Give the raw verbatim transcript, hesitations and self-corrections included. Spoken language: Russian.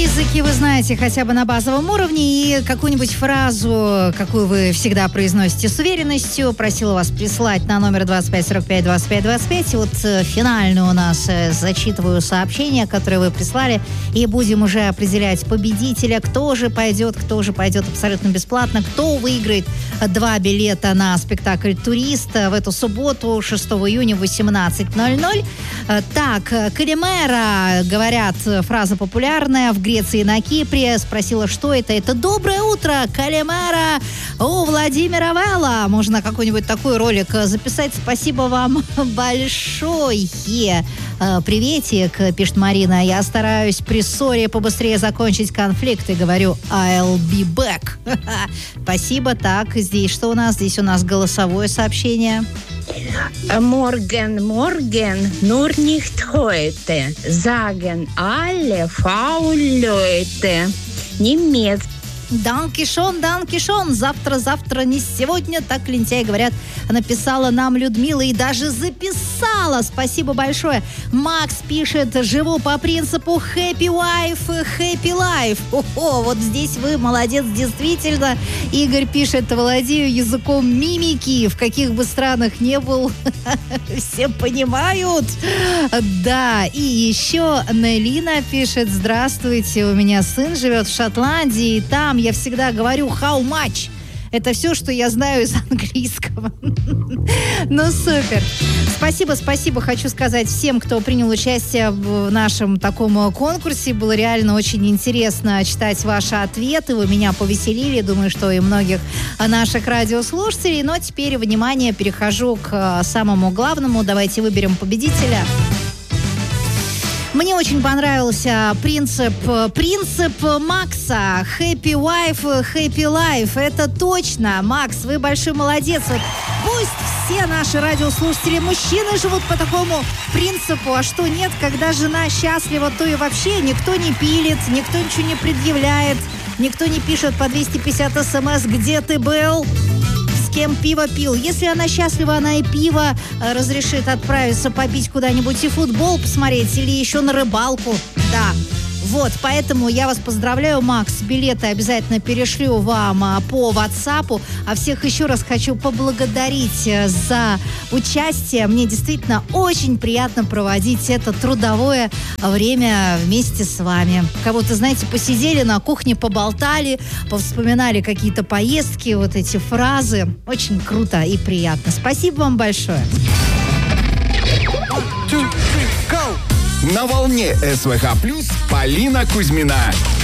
языки вы знаете хотя бы на базовом уровне, и какую-нибудь фразу, какую вы всегда произносите с уверенностью, просила вас прислать на номер двадцать пять сорок пять двадцать пять двадцать пять. И вот финальную у нас зачитываю сообщение, которое вы прислали, и будем уже определять победителя, кто же пойдет, кто же пойдет абсолютно бесплатно, кто выиграет два билета на спектакль «Турист» в эту субботу, шестого июня в восемнадцать ноль ноль. Так, Калимера, говорят, фраза популярная в Греции и на Кипре. Спросила, что это? Это «Доброе утро, Калимера» у Владимира Вэлла. Можно какой-нибудь такой ролик записать. Спасибо вам большое. Приветик, пишет Марина. Я стараюсь при ссоре побыстрее закончить конфликт и говорю I'll be back. Спасибо. Так, здесь что у нас? Здесь у нас голосовое сообщение. Morgen, morgen, nur nicht heute. Sagen alle faul Leute. Немецкий. Данкишон, Данкишон. Завтра, завтра, не сегодня. Так лентяи говорят. Написала нам Людмила и даже записала. Спасибо большое. Макс пишет: живу по принципу happy wife, happy life. О, вот здесь вы молодец, действительно. Игорь пишет: владею языком мимики. В каких бы странах не был, все понимают. Да, и еще Нелина пишет: здравствуйте, у меня сын живет в Шотландии, и там я всегда говорю how much. Это все, что я знаю из английского. Ну, супер. Спасибо, спасибо. Хочу сказать всем, кто принял участие в нашем таком конкурсе. Было реально очень интересно читать ваши ответы. Вы меня повеселили. Думаю, что и многих наших радиослушателей. Но теперь, внимание, перехожу к самому главному. Давайте выберем победителя. Мне очень понравился принцип, принцип Макса. Happy wife, happy life. Это точно. Макс, вы большой молодец. Вот пусть все наши радиослушатели мужчины живут по такому принципу. А что нет, когда жена счастлива, то и вообще никто не пилит, никто ничего не предъявляет, никто не пишет по двести пятьдесят смс, где ты был, с кем пиво пил. Если она счастлива, она и пиво э, разрешит отправиться попить куда-нибудь, и футбол посмотреть, или еще на рыбалку. Да. Вот, поэтому я вас поздравляю, Макс. Билеты обязательно перешлю вам а, по WhatsApp. А всех еще раз хочу поблагодарить за участие. Мне действительно очень приятно проводить это трудовое время вместе с вами. Кого-то, знаете, посидели на кухне, поболтали, повспоминали какие-то поездки, вот эти фразы. Очень круто и приятно. Спасибо вам большое. На волне СВХ плюс Полина Кузьмина.